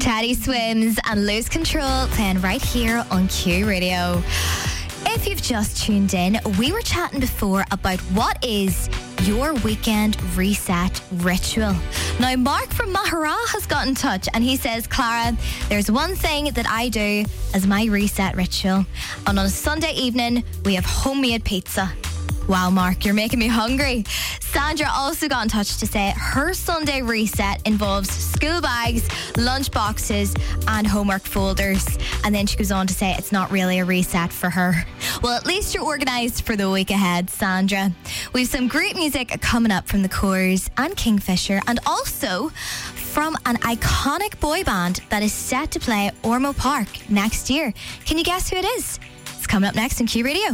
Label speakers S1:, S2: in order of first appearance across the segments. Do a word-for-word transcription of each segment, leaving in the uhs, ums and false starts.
S1: Teddy Swims and Lose Control playing right here on Q Radio. If you've just tuned in, we were chatting before about what is your weekend reset ritual. Now, Mark from Mahara has got in touch and he says, Clara, there's one thing that I do as my reset ritual. And on a Sunday evening, we have homemade pizza. Wow, Mark, you're making me hungry. Sandra also got in touch to say her Sunday reset involves school bags, lunch boxes, and homework folders. And then she goes on to say it's not really a reset for her. Well, at least you're organised for the week ahead, Sandra. We've some great music coming up from the Coors and Kingfisher, and also from an iconic boy band that is set to play at Ormo Park next year. Can you guess who it is? It's coming up next on Q Radio.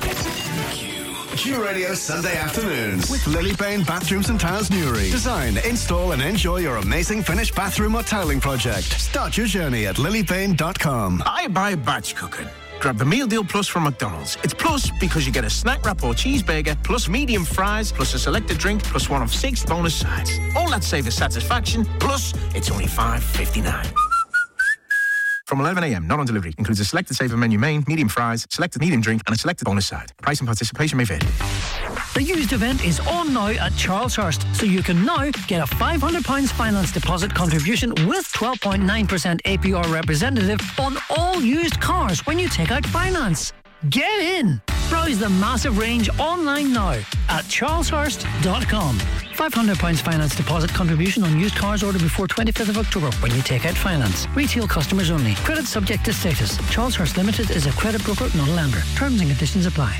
S2: Q Radio Sunday afternoons with Lily Bain Bathrooms and Tiles Newry. Design, install and enjoy your amazing finished bathroom or tiling project. Start your journey at lily bain dot com.
S3: I buy batch cooking. Grab the Meal Deal Plus from McDonald's. It's plus because you get a snack wrap or cheeseburger, plus medium fries, plus a selected drink, plus one of six bonus sides. All that savor satisfaction, plus it's only five fifty-nine. From eleven a.m, not on delivery. Includes a selected saver menu main, medium fries, selected medium drink, and a selected bonus side. Price and participation may vary.
S4: The used event is on now at Charleshurst, so you can now get a five hundred pounds finance deposit contribution with twelve point nine percent A P R representative on all used cars when you take out finance. Get in! Browse the massive range online now at charleshurst dot com. five hundred pounds finance deposit contribution on used cars ordered before twenty-fifth of October when you take out finance. Retail customers only. Credit subject to status. Charleshurst Limited is a credit broker, not a lender. Terms and conditions apply.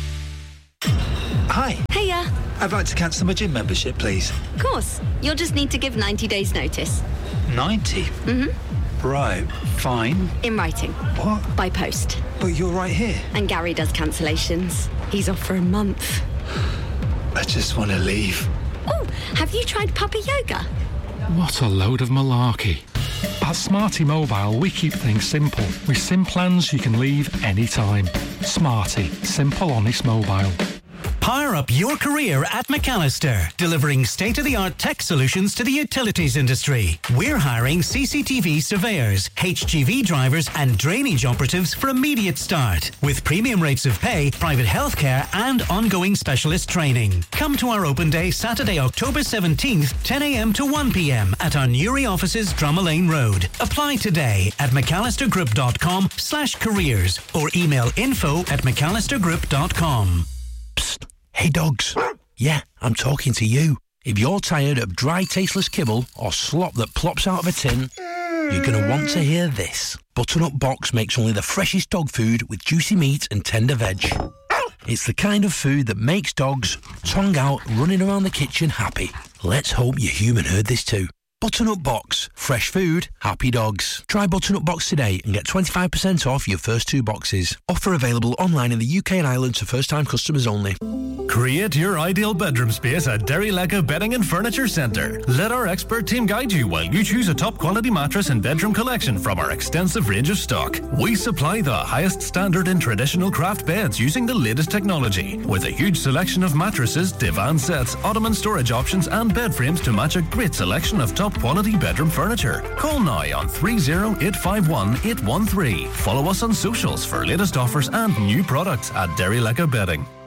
S5: Hi.
S6: Hiya.
S5: I'd like to cancel my gym membership, please.
S6: Of course. You'll just need to give ninety days notice.
S5: ninety?
S6: Mm-hmm.
S5: Right, fine.
S6: In writing.
S5: What?
S6: By post.
S5: But you're right here.
S6: And Gary does cancellations. He's off for a month.
S5: I just want to leave.
S6: Oh, have you tried puppy yoga?
S7: What a load of malarkey. At Smarty Mobile, we keep things simple. With SIM plans you can leave anytime. Smarty. Simple, honest mobile.
S8: Power up your career at McAllister, delivering state-of-the-art tech solutions to the utilities industry. We're hiring C C T V surveyors, H G V drivers and drainage operatives for immediate start, with premium rates of pay, private healthcare and ongoing specialist training. Come to our open day Saturday, October seventeenth, ten a.m. to one p.m. at our Newry offices, Drumalane Road. Apply today at mcallistergroup.com slash careers or email info at mcallistergroup dot com.
S9: Psst. Hey dogs. Yeah, I'm talking to you. If you're tired of dry, tasteless kibble or slop that plops out of a tin, you're going to want to hear this. Butternut Box makes only the freshest dog food with juicy meat and tender veg. It's the kind of food that makes dogs, tongue out, running around the kitchen happy. Let's hope your human heard this too. Butternut Box. Fresh food, happy dogs. Try Butternut Box today and get twenty-five percent off your first two boxes. Offer available online in the U K and Ireland to first-time customers only.
S10: Create your ideal bedroom space at Derry Lega Bedding and Furniture Centre. Let our expert team guide you while you choose a top-quality mattress and bedroom collection from our extensive range of stock. We supply the highest standard in traditional craft beds using the latest technology, with a huge selection of mattresses, divan sets, ottoman storage options and bed frames to match a great selection of top quality bedroom furniture. Call now on three zero eight five one eight one three. Follow us on socials for latest offers and new products at Derry Lega Bedding.